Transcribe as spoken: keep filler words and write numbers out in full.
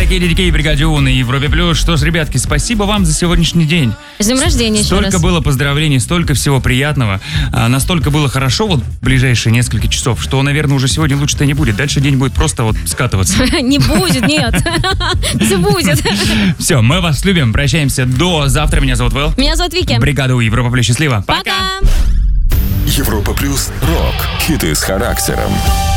Это Кей Ди Кей, Бригаде У на Европе Плюс. Что ж, ребятки, спасибо вам за сегодняшний день. С днем рождения еще Столько раз. было поздравлений, столько всего приятного. А, настолько было хорошо вот в ближайшие несколько часов, что, наверное, уже сегодня лучше-то не будет. Дальше день будет просто вот скатываться. Не будет, нет. Все будет. Все, мы вас любим. Прощаемся до завтра. Меня зовут Вэл. Меня зовут Вики. Бригада У, Европа Плюс. Счастливо. Пока. Пока. Европа Плюс. Рок. Хиты с характером.